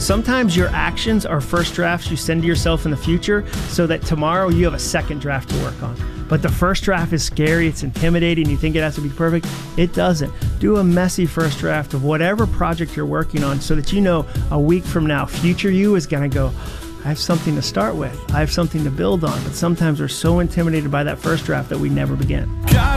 Sometimes your actions are first drafts you send to yourself in the future so that tomorrow you have a second draft to work on. But the first draft is scary, it's intimidating, you think it has to be perfect. It doesn't. Do a messy first draft of whatever project you're working on so that you know a week from now, future you is going to go, I have something to start with. I have something to build on. But sometimes we're so intimidated by that first draft that we never begin.